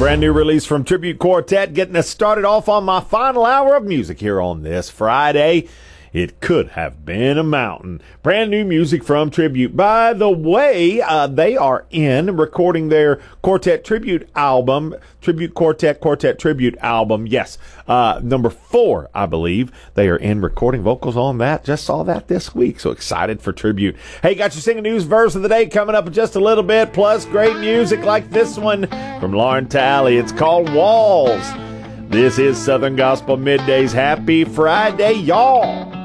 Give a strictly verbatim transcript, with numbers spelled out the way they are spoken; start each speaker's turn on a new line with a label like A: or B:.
A: Brand new release from Tribute Quartet, getting us started off on my final hour of music here on this Friday. It Could Have Been a Mountain. Brand new music from Tribute. By the way, uh, they are in recording their Quartet Tribute album, Tribute Quartet, Quartet Tribute album. Yes, uh, number four, I believe. They are in recording vocals on that. Just saw that this week, so excited for Tribute. Hey, got your singing news verse of the day coming up in just a little bit, plus great music like this one from Lauren Talley. It's called Walls. This is Southern Gospel Middays. Happy Friday, y'all.